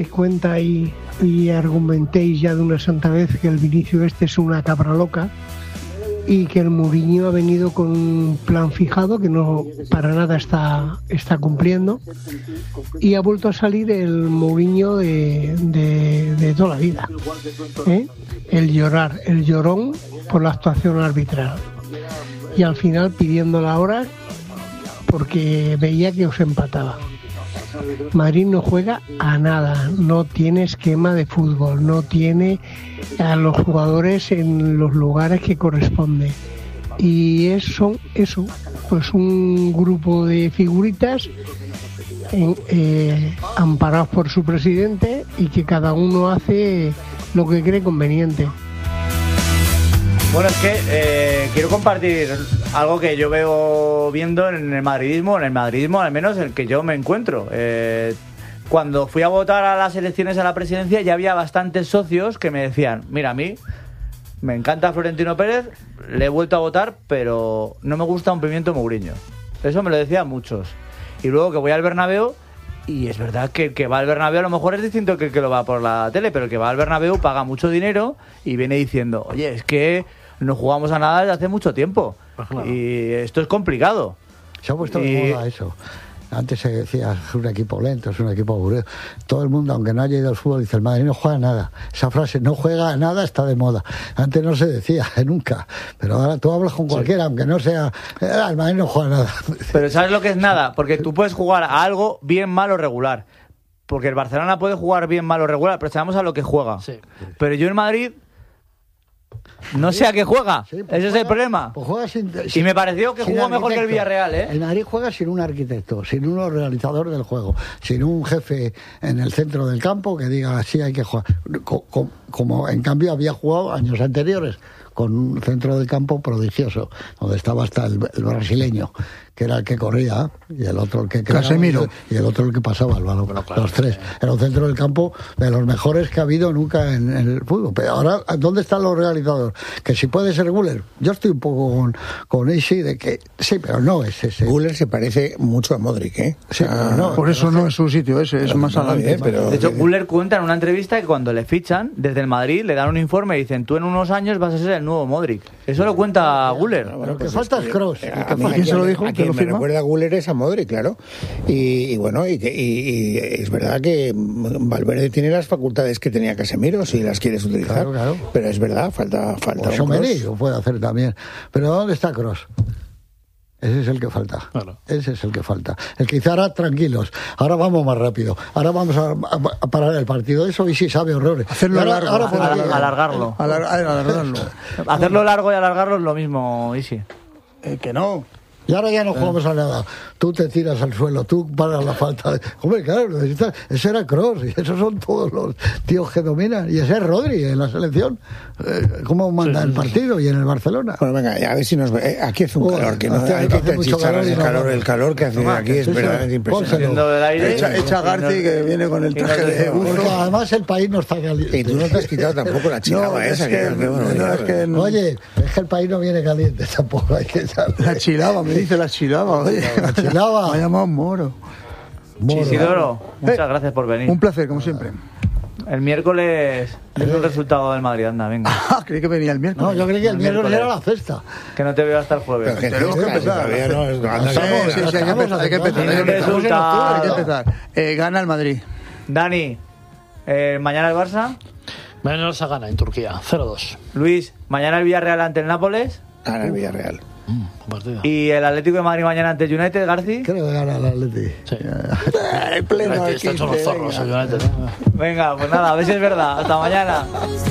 Cuenta y argumentéis ya de una santa vez que el Vinicius este es una cabra loca y que el Mourinho ha venido con un plan fijado que no para nada está cumpliendo, y ha vuelto a salir el Mourinho de toda la vida, ¿eh? El llorón por la actuación arbitral, y al final pidiendo la hora porque veía que os empataba. Madrid no juega a nada, no tiene esquema de fútbol, no tiene a los jugadores en los lugares que corresponde, y eso, pues un grupo de figuritas amparados por su presidente, y que cada uno hace lo que cree conveniente. Bueno, es que quiero compartir algo que yo veo viendo en el madridismo, al menos el que yo me encuentro. Cuando fui a votar a las elecciones a la presidencia ya había bastantes socios que me decían, mira, a mí me encanta Florentino Pérez, le he vuelto a votar, pero no me gusta un pimiento Mourinho. Eso me lo decían muchos. Y luego que voy al Bernabéu, y es verdad que el que va al Bernabéu a lo mejor es distinto que el que lo va por la tele, pero el que va al Bernabéu paga mucho dinero y viene diciendo, oye, es que no jugamos a nada desde hace mucho tiempo. Claro. Y esto es complicado. Se ha puesto de moda eso. Antes se decía, es un equipo lento, es un equipo aburrido. Todo el mundo, aunque no haya ido al fútbol, dice, el Madrid no juega a nada. Esa frase, no juega a nada, está de moda. Antes no se decía, nunca. Pero ahora tú hablas con cualquiera, aunque no sea, el Madrid no juega a nada. Pero ¿sabes lo que es nada? Porque tú puedes jugar a algo bien, mal o regular. Porque el Barcelona puede jugar bien, mal o regular, pero sabemos a lo que juega. Sí. Pero yo en Madrid no sé a qué juega. Sí, pues ese es el problema. Pues juega y me pareció que jugó mejor que el Villarreal, ¿eh? El Madrid juega sin un arquitecto, sin un realizador del juego, sin un jefe en el centro del campo que diga así hay que jugar. Como en cambio había jugado años anteriores, con un centro del campo prodigioso, donde estaba hasta el brasileño, que era el que corría, y el otro el que creaba, Casemiro, y el otro el que pasaba el balón. Bueno, claro, los tres. Era un centro del campo de los mejores que ha habido nunca en el fútbol. Pero ahora, ¿dónde están los realizadores? Que si puede ser Güler. Yo estoy un poco con ese de que sí, pero no es ese. Güler se parece mucho a Modric, ¿eh? Sí, no, por eso no es su sitio ese, es más adelante. De hecho, Güler cuenta en una entrevista que cuando le fichan, desde el Madrid le dan un informe y dicen, tú en unos años vas a ser el nuevo Modric. Eso lo cuenta Güler. Pero que falta es Kroos. ¿Quién se lo dijo? ¿Quién lo firma? Me recuerda a Güler es a Modric, claro. Y bueno, y es verdad que Valverde tiene las facultades que tenía Casemiro, si las quieres utilizar. Claro. Pero es verdad, falta un Kroos. Lo puede hacer también. Pero ¿dónde está Kroos? Ese es el que falta. Claro. Ese es el que falta. El que dice, ahora tranquilos, ahora vamos más rápido, ahora vamos a parar el partido. Eso y sí sabe horrores. Hacerlo largo, alargarlo. Hacerlo largo y alargarlo es lo mismo, Isi. Que no. Y ahora ya no jugamos a nada. Tú te tiras al suelo, tú paras la falta. Hombre, claro, ese era Kroos, y esos son todos los tíos que dominan. Y ese es Rodri en la selección. ¿Cómo manda el partido? Y en el Barcelona. Bueno, venga, a ver si nos ve. Aquí hace un calor, que no hay que chichar el calor que hace aquí es verdaderamente impresionante. Echa Garci que viene con el traje de... Porque además el país no está caliente. Y tú no te has quitado tampoco la chilaba esa. Oye, es que el país no viene caliente tampoco. Hay que echarle. La chilaba, me dice la chilaba. Oye, la chilaba. Me ha llamado Moro. Isidoro, muchas gracias por venir. Un placer, como siempre. El miércoles es el resultado del Madrid, anda, venga. Creí que venía el miércoles. No, yo creí que el miércoles era la cesta. Que no te veo hasta el jueves. Pero tenemos que empezar. Hay que empezar. Gana el Madrid. Dani, mañana el Barça. Mañana el Barça gana en Turquía, 0-2. Luis, mañana el Villarreal ante el Nápoles. Gana el Villarreal. ¿Y el Atlético de Madrid mañana ante el United, Garci? Creo que gana el Atlético. Sí. El pleno están hechos los zorros el United. Venga, pues nada, a ver si es verdad. Hasta mañana.